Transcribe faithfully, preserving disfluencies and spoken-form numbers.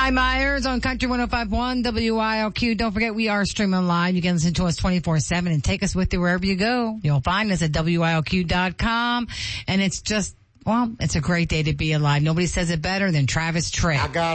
Ty Myers on Country one oh five point one W I L Q. Don't forget, we are streaming live. You can listen to us twenty-four seven and take us with you wherever you go. You'll find us at W I L Q dot com. And it's just, well, it's a great day to be alive. Nobody says it better than Travis Tritt. I got